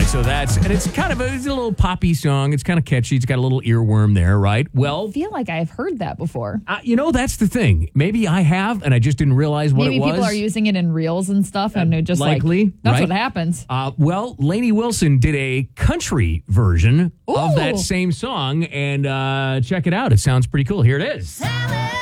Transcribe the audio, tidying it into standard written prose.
So it's kind of it's a little poppy song. It's kind of catchy. It's got a little earworm there, right? Well, I feel like I've heard that before. That's the thing. Maybe I have, and I just didn't realize what Maybe it was. people are using it in reels and stuff, and it just likely, that's right? what happens. Well, Lainey Wilson did a country version of that Ooh. same song, and check it out. It sounds pretty cool. Here it is.